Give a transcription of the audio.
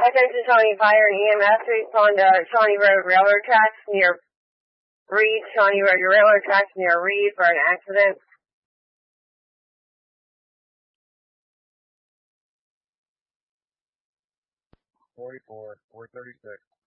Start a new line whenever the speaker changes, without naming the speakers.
Attention Shawnee Fire and EMS to respond to Shawnee Road Railroad tracks near Reed, Shawnee Road Railroad tracks near Reed for an accident.
44, 436.